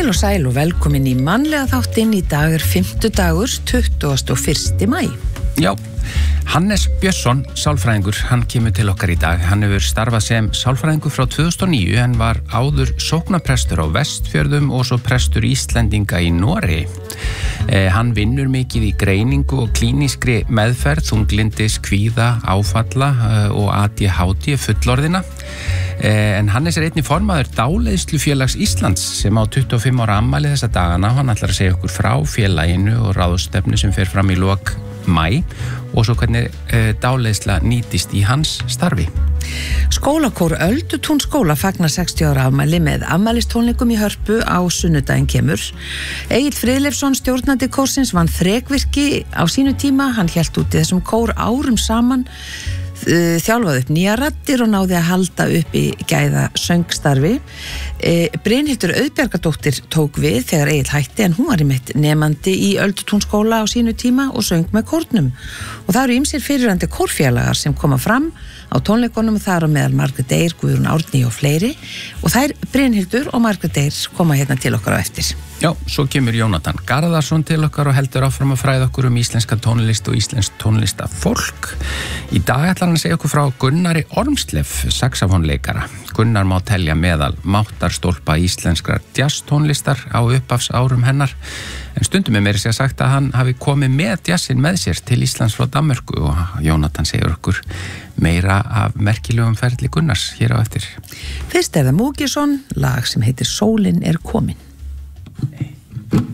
Heil og sæl og velkomin í mannlega þáttinn. Í dag 5. 21. maí. Já, Hannes Björnsson, sálfræðingur, hann kemur til okkar í dag. Hann hefur starfað sem sálfræðingur frá 2009 en var áður sóknarprestur á Vestfjörðum og svo prestur Íslendinga í Noregi. Hann vinnur mikið í greiningu og klínískri meðferð, þunglyndis, kvíða, áfalla og ADHD fullorðina. En Hannes einnig formaður Dáleiðslufélags Íslands sem á 25 ára afmæli þessa dagana. Hann ætlar að segja okkur frá félaginu og ráðstefnu sem fer fram í lok maí og svo hvernig dáleiðsla nýtist í hans starfi. Skólakór Öldutúnsskóla fagnar 60 ára afmæli með afmælistónleikum í Hörpu á sunnudaginn kemur. Egill Friðleifsson, stjórnandi kórsins, vann þrekvirki á sínu tíma. Hann hélt út í þessum kór árum saman, þjálfaði upp nýja raddir og náði að halda upp í gæða söngstarfi. Brynhildur Auðbjargadóttir tók við þegar Egill hætti, en hún var einmitt nemandi í Öldutúnsskóla á sínu tíma og söng með kórnum. Og það eru ýmsir fyrrverandi kórfélagar sem koma fram á tónleikunum, þar á meðal Margrét Eir, Guðrún Árný og fleiri. Og þær Brynhildur og Margrét Eir koma hérna til okkar á eftir. Já, svo kemur Jónatan Garðarsson til okkar og heldur áfram að fræða okkur íslenska tónlist og íslensk tónlistafólk. Í dag ætlar hann að segja okkur frá Gunnari Ormsleff, saxofónleikara. Gunnar má telja meðal máttarstólpa íslenskrar jazztónlistar á upphafsárum hennar, en stundum meira sér sagt að hann hafi komið með jazzin með sér til Íslands frá Danmörku og Jónatan segir okkur meira af merkilegum ferli Gunnars hér á eftir. Fyrst það Múkisson, lag sem heitir Sólin er komin. Nei.